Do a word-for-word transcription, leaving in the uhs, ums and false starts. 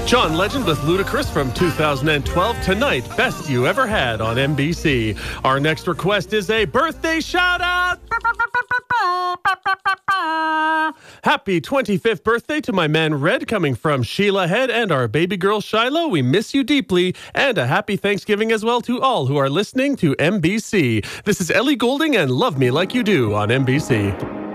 John Legend with Ludacris from two thousand twelve. Tonight, Best You Ever Had on N B C. Our next request is a birthday shout-out. Happy twenty-fifth birthday to my man Red, coming from Sheila Head and our baby girl Shiloh. We miss you deeply. And a happy Thanksgiving as well to all who are listening to N B C. This is Ellie Goulding and Love Me Like You Do on N B C.